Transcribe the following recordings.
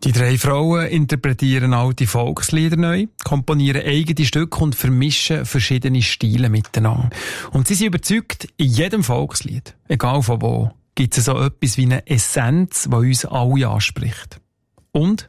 Die 3 Frauen interpretieren alte Volkslieder neu, komponieren eigene Stücke und vermischen verschiedene Stile miteinander. Und sie sind überzeugt, in jedem Volkslied, egal von wo, gibt es so etwas wie eine Essenz, die uns alle anspricht. Und?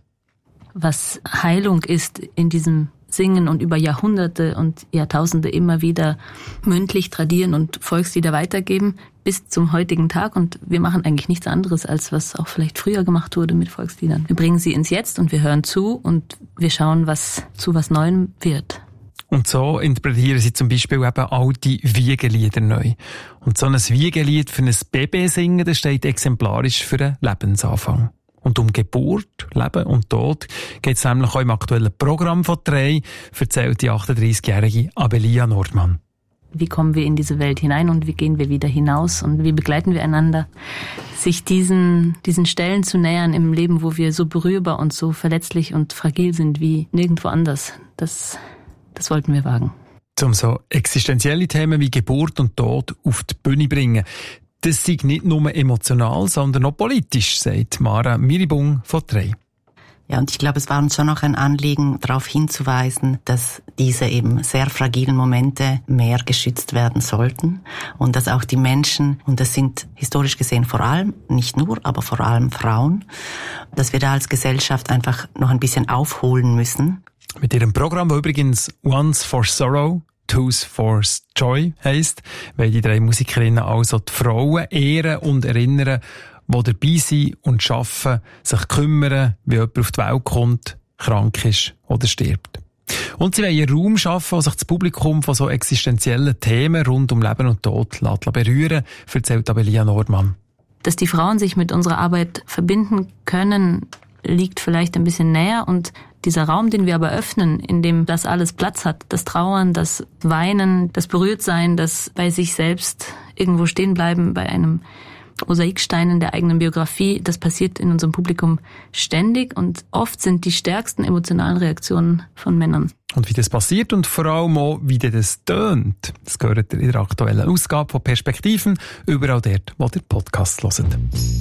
Was Heilung ist in diesem Singen und über Jahrhunderte und Jahrtausende immer wieder mündlich tradieren und Volkslieder weitergeben bis zum heutigen Tag. Und wir machen eigentlich nichts anderes, als was auch vielleicht früher gemacht wurde mit Volksliedern. Wir bringen sie ins Jetzt und wir hören zu und wir schauen, was zu was Neuem wird. Und so interpretieren sie zum Beispiel eben alte Wiegelieder neu. Und so ein Wiegelied für ein Baby singen, das steht exemplarisch für einen Lebensanfang. Und um Geburt, Leben und Tod geht es nämlich auch im aktuellen Programm von 3, erzählt die 38-jährige Abelia Nordmann. Wie kommen wir in diese Welt hinein und wie gehen wir wieder hinaus und wie begleiten wir einander, sich diesen Stellen zu nähern im Leben, wo wir so berührbar und so verletzlich und fragil sind wie nirgendwo anders. Das wollten wir wagen. Um so existenzielle Themen wie Geburt und Tod auf die Bühne bringen. Das sei nicht nur emotional, sondern auch politisch, sagt Mara Miribung von 3. Ja, und ich glaube, es war uns schon noch ein Anliegen, darauf hinzuweisen, dass diese eben sehr fragilen Momente mehr geschützt werden sollten und dass auch die Menschen, und das sind historisch gesehen vor allem, nicht nur, aber vor allem Frauen, dass wir da als Gesellschaft einfach noch ein bisschen aufholen müssen. Mit ihrem Programm, das übrigens Once for Sorrow, Two's for Joy heisst, weil die 3 Musikerinnen also die Frauen ehren und erinnern, die dabei sind und arbeiten, sich kümmern, wie jemand auf die Welt kommt, krank ist oder stirbt. Und sie wollen einen Raum schaffen, wo sich das Publikum von so existenziellen Themen rund um Leben und Tod berühren lässt, erzählt Abelia Nordmann. Dass die Frauen sich mit unserer Arbeit verbinden können, liegt vielleicht ein bisschen näher und dieser Raum, den wir aber öffnen, in dem das alles Platz hat, das Trauern, das Weinen, das Berührtsein, das bei sich selbst irgendwo stehen bleiben, bei einem Mosaikstein in der eigenen Biografie, das passiert in unserem Publikum ständig und oft sind die stärksten emotionalen Reaktionen von Männern. Und wie das passiert und vor allem auch, wie das tönt, das gehört in der aktuellen Ausgabe von Perspektiven, überall dort, wo ihr Podcast hört.